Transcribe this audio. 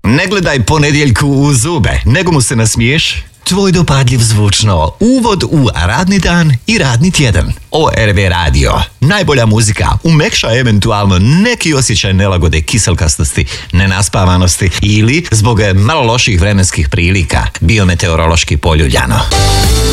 Ne gledaj ponedjeljku u zube, nego mu se nasmiješ. Tvoj dopadljiv zvučno uvod u radni dan i radni tjedan. ORV Radio. Najbolja muzika umekša eventualno neki osjećaj nelagode, kiselkastosti, nenaspavanosti ili zbog malo loših vremenskih prilika, biometeorološki poljuljano.